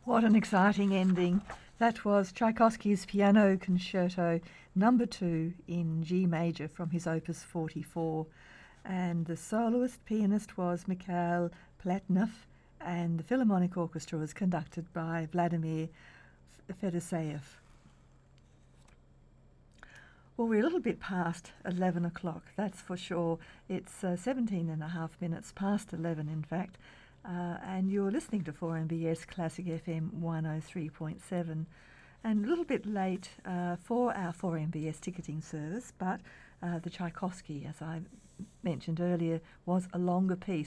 What an exciting ending. That was Tchaikovsky's Piano Concerto number 2 in G major from his Opus 44. And the soloist pianist was Mikhail Pletnev, and the Philharmonic Orchestra was conducted by Vladimir Fedoseev. Well, we're a little bit past 11 o'clock, that's for sure. It's 17 and a half minutes past 11, in fact. And you're listening to 4MBS Classic FM 103.7, and a little bit late for our 4MBS ticketing service, but the Tchaikovsky, as I mentioned earlier, was a longer piece.